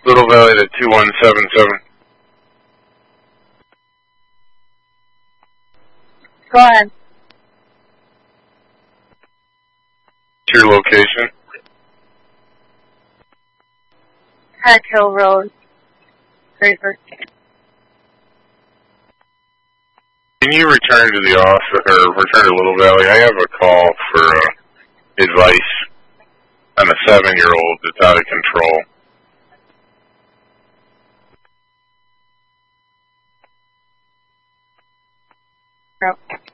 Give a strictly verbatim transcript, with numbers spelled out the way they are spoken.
Little Valley to two one seven seven. Go ahead. What's your location? Hack Hill Road, Draper. Can you return to the office, or return to Little Valley? I have a call for uh, advice on a seven-year-old that's out of control. Yep.